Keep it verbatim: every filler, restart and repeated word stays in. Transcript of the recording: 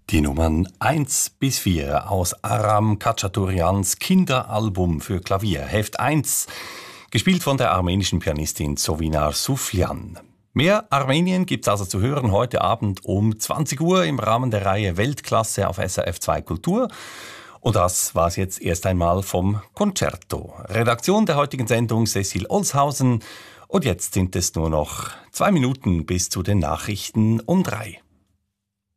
Die Nummern eins bis vier aus Aram Khachaturians Kinderalbum für Klavier, Heft eins, gespielt von der armenischen Pianistin Zovinar Souflian. Mehr Armenien gibt's also zu hören heute Abend um zwanzig Uhr im Rahmen der Reihe Weltklasse auf S R F zwei Kultur. Und das war's jetzt erst einmal vom Concerto. Redaktion der heutigen Sendung Cecil Olshausen. Und jetzt sind es nur noch zwei Minuten bis zu den Nachrichten um drei.